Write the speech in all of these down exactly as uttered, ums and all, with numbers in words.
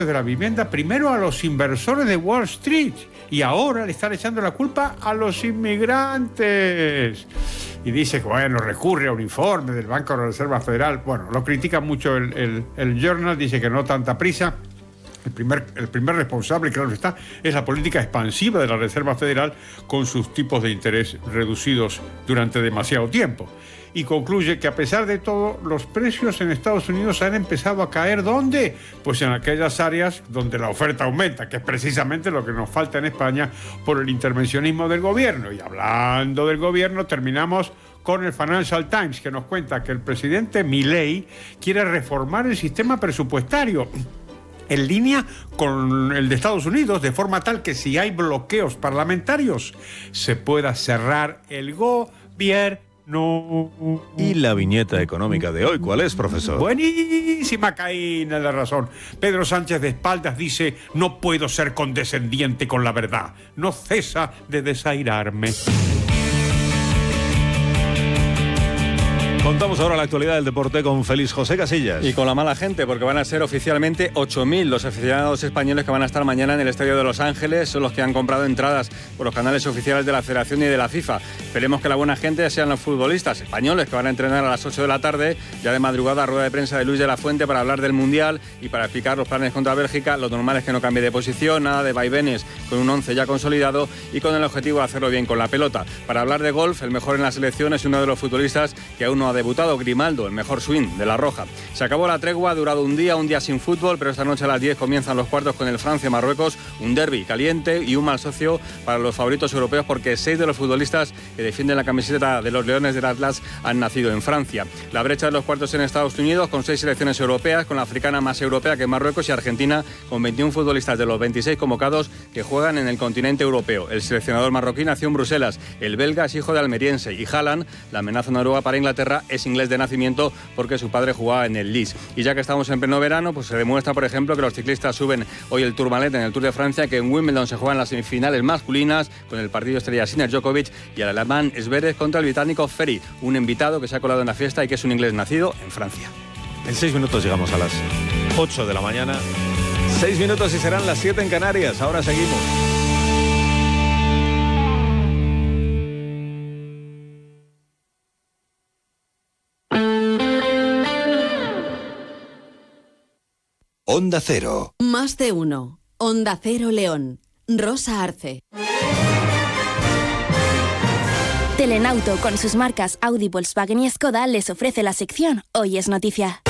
de la vivienda primero a los inversores de Wall Street y ahora le están echando la culpa a los inmigrantes. Y dice que, bueno, recurre a un informe del Banco de la Reserva Federal. Bueno, lo critica mucho el, el, el Journal, dice que no tanta prisa. El primer, el primer responsable, claro está, es la política expansiva de la Reserva Federal con sus tipos de interés reducidos durante demasiado tiempo. Y concluye que a pesar de todo, los precios en Estados Unidos han empezado a caer. ¿Dónde? Pues en aquellas áreas donde la oferta aumenta, que es precisamente lo que nos falta en España por el intervencionismo del gobierno. Y hablando del gobierno, terminamos con el Financial Times, que nos cuenta que el presidente Milei quiere reformar el sistema presupuestario en línea con el de Estados Unidos, de forma tal que si hay bloqueos parlamentarios, se pueda cerrar el gobierno. ¿Y la viñeta económica de hoy cuál es, profesor? Buenísima, Caína, la razón. Pedro Sánchez de espaldas dice: no puedo ser condescendiente con la verdad. No cesa de desairarme. Contamos ahora la actualidad del deporte con Félix José Casillas. Y con la mala gente, porque van a ser oficialmente ocho mil los aficionados españoles que van a estar mañana en el Estadio de Los Ángeles. Son los que han comprado entradas por los canales oficiales de la Federación y de la FIFA. Esperemos que la buena gente sean los futbolistas españoles que van a entrenar a las ocho de la tarde. Ya de madrugada, rueda de prensa de Luis de la Fuente para hablar del Mundial y para explicar los planes contra Bélgica. Lo normal es que no cambie de posición, nada de vaivenes, con un once ya consolidado y con el objetivo de hacerlo bien con la pelota. Para hablar de golf, el mejor en la selección es uno de los futbolistas que aún no ha debutado, Grimaldo, el mejor swing de la Roja. Se acabó la tregua, ha durado un día, un día sin fútbol, pero esta noche a las diez comienzan los cuartos con el Francia-Marruecos, un derbi caliente y un mal socio para los favoritos europeos porque seis de los futbolistas que defienden la camiseta de los Leones del Atlas han nacido en Francia. La brecha de los cuartos en Estados Unidos con seis selecciones europeas, con la africana más europea que Marruecos y Argentina con veintiún futbolistas de los veintiséis convocados que juegan en el continente europeo. El seleccionador marroquí nació en Bruselas, el belga es hijo de almeriense y Haaland, la amenaza noruega para Inglaterra, es inglés de nacimiento porque su padre jugaba en el Leeds. Y ya que estamos en pleno verano, pues se demuestra, por ejemplo, que los ciclistas suben hoy el Tourmalet en el Tour de Francia, que en Wimbledon se juegan las semifinales masculinas con el partido estrella Sinner Djokovic y el alemán Zverev contra el británico Ferry, un invitado que se ha colado en la fiesta y que es un inglés nacido en Francia. En seis minutos llegamos a las ocho de la mañana. Seis minutos y serán las siete en Canarias. Ahora seguimos. Onda Cero. Más de uno. Onda Cero León. Rosa Arce. Telenauto, con sus marcas Audi, Volkswagen y Skoda, les ofrece la sección Hoy es Noticia.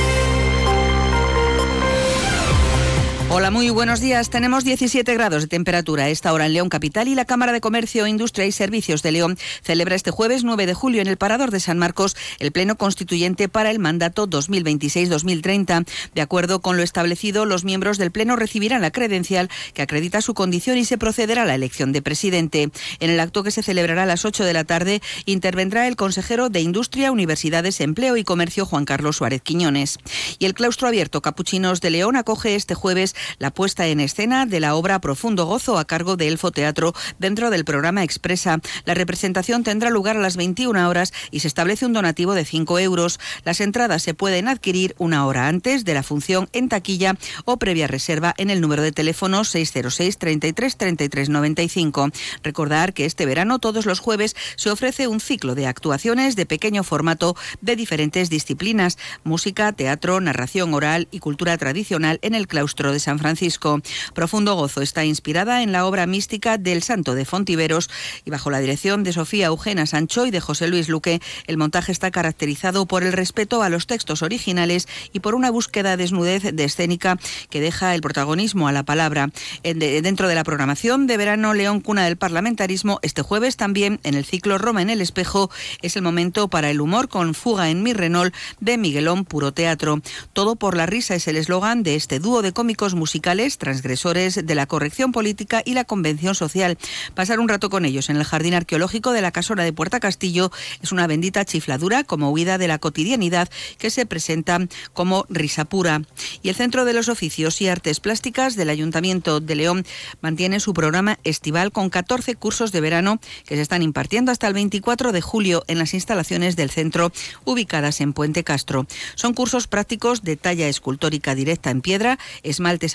Hola, muy buenos días. Tenemos diecisiete grados de temperatura a esta hora en León Capital y la Cámara de Comercio, Industria y Servicios de León celebra este jueves nueve de julio en el Parador de San Marcos el Pleno Constituyente para el mandato dos mil veintiséis dos mil treinta. De acuerdo con lo establecido, los miembros del Pleno recibirán la credencial que acredita su condición y se procederá a la elección de presidente. En el acto que se celebrará a las ocho de la tarde intervendrá el consejero de Industria, Universidades, Empleo y Comercio, Juan Carlos Suárez Quiñones. Y el claustro abierto Capuchinos de León acoge este jueves la puesta en escena de la obra Profundo Gozo a cargo de Elfo Teatro dentro del programa Expresa. La representación tendrá lugar a las veintiuna horas y se establece un donativo de cinco euros. Las entradas se pueden adquirir una hora antes de la función en taquilla o previa reserva en el número de teléfono seis cero seis, treinta y tres, treinta y tres, noventa y cinco. Recordar que este verano todos los jueves se ofrece un ciclo de actuaciones de pequeño formato de diferentes disciplinas: música, teatro, narración oral y cultura tradicional en el claustro de San Francisco. Profundo Gozo está inspirada en la obra mística del Santo de Fontiveros y bajo la dirección de Sofía Eugenia Sancho y de José Luis Luque, el montaje está caracterizado por el respeto a los textos originales y por una búsqueda de desnudez de escénica que deja el protagonismo a la palabra. En de, dentro de la programación de verano León, cuna del parlamentarismo, este jueves también en el ciclo Roma en el Espejo es el momento para el humor con Fuga en mi Renault de Miguelón Puro Teatro. Todo por la risa es el eslogan de este dúo de cómicos musicales transgresores de la corrección política y la convención social. Pasar un rato con ellos en el Jardín Arqueológico de la Casona de Puerta Castillo es una bendita chifladura como huida de la cotidianidad que se presenta como risa pura. Y el Centro de los Oficios y Artes Plásticas del Ayuntamiento de León mantiene su programa estival con catorce cursos de verano que se están impartiendo hasta el veinticuatro de julio en las instalaciones del centro ubicadas en Puente Castro. Son cursos prácticos de talla escultórica directa en piedra, esmaltes